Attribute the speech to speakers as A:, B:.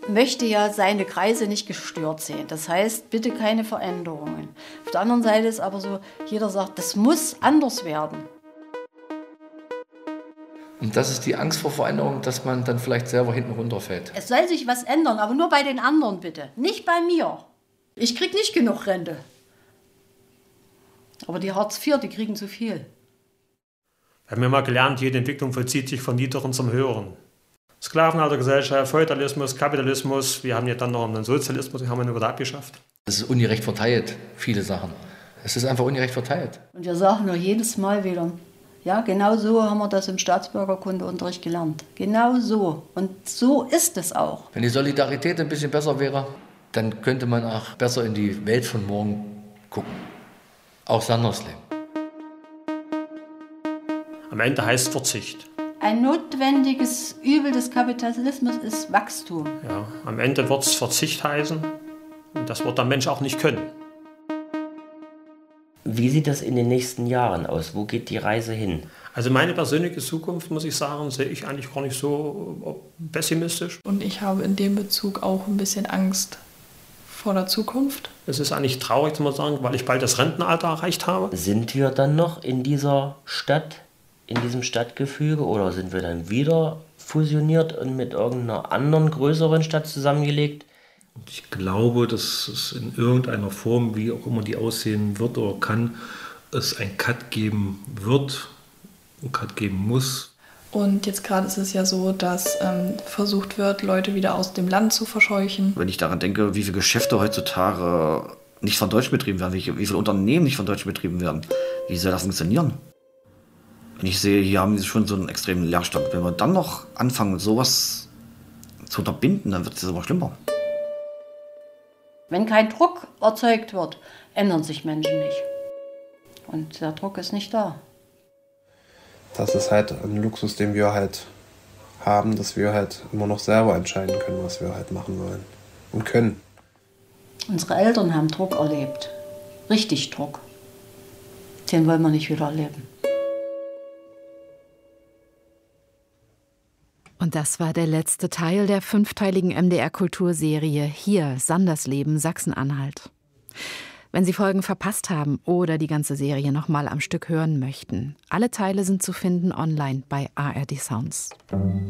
A: möchte ja seine Kreise nicht gestört sehen. Das heißt, bitte keine Veränderungen. Auf der anderen Seite ist aber so, jeder sagt, das muss anders werden.
B: Und das ist die Angst vor Veränderung, dass man dann vielleicht selber hinten runterfällt.
A: Es soll sich was ändern, aber nur bei den anderen bitte, nicht bei mir. Ich krieg nicht genug Rente. Aber die Hartz IV, die kriegen zu viel.
C: Wir haben ja mal gelernt, jede Entwicklung vollzieht sich von Niederen zum Höheren. Sklavenhaltergesellschaft, Feudalismus, Kapitalismus, wir haben ja dann noch einen Sozialismus, den haben wir nur wieder abgeschafft.
B: Es ist ungerecht verteilt, viele Sachen. Es ist einfach ungerecht verteilt.
A: Und wir sagen nur jedes Mal wieder, ja, genau so haben wir das im Staatsbürgerkundeunterricht gelernt. Genau so. Und so ist es auch.
B: Wenn die Solidarität ein bisschen besser wäre, dann könnte man auch besser in die Welt von morgen gucken. Auch Sandersleben.
C: Am Ende heißt es Verzicht.
A: Ein notwendiges Übel des Kapitalismus ist Wachstum.
C: Ja, am Ende wird es Verzicht heißen und das wird der Mensch auch nicht können.
D: Wie sieht das in den nächsten Jahren aus? Wo geht die Reise hin?
C: Also meine persönliche Zukunft, muss ich sagen, sehe ich eigentlich gar nicht so pessimistisch.
E: Und ich habe in dem Bezug auch ein bisschen Angst vor der Zukunft.
C: Es ist eigentlich traurig, muss man sagen, weil ich bald das Rentenalter erreicht habe.
D: Sind wir dann noch in dieser Stadt, in diesem Stadtgefüge, oder sind wir dann wieder fusioniert und mit irgendeiner anderen größeren Stadt zusammengelegt?
F: Ich glaube, dass es in irgendeiner Form, wie auch immer die aussehen wird oder kann, es einen Cut geben wird, einen Cut geben muss.
E: Und jetzt gerade ist es ja so, dass versucht wird, Leute wieder aus dem Land zu verscheuchen.
G: Wenn ich daran denke, wie viele Geschäfte heutzutage nicht von Deutschen betrieben werden, wie viele Unternehmen nicht von Deutschen betrieben werden, wie soll das funktionieren? Und ich sehe, hier haben wir schon so einen extremen Leerstand. Wenn wir dann noch anfangen, sowas zu unterbinden, dann wird es immer schlimmer.
A: Wenn kein Druck erzeugt wird, ändern sich Menschen nicht. Und der Druck ist nicht da.
H: Das ist halt ein Luxus, den wir halt haben, dass wir halt immer noch selber entscheiden können, was wir halt machen wollen und können.
A: Unsere Eltern haben Druck erlebt. Richtig Druck. Den wollen wir nicht wieder erleben.
I: Und das war der letzte Teil der 5-teiligen MDR-Kulturserie Hier, Sandersleben, Sachsen-Anhalt. Wenn Sie Folgen verpasst haben oder die ganze Serie nochmal am Stück hören möchten, alle Teile sind zu finden online bei ARD Sounds.